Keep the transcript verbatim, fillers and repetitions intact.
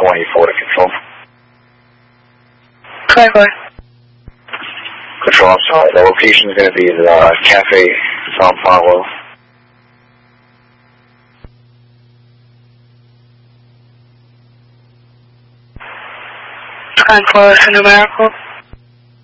twenty-four to control. twenty-four. Control, I'm sorry. The location is going to be the uh, Cafe San Paulo. twenty-four is a numerical.